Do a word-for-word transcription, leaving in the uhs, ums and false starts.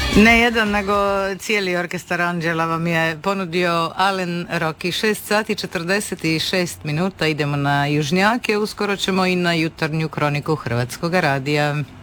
Ne jedan, nego cijeli orkestar Anđela vam je ponudio Alen Rocky. šest sati četrdeset šest minuta, idemo na južnjake, uskoro ćemo i na jutarnju kroniku Hrvatskog radija.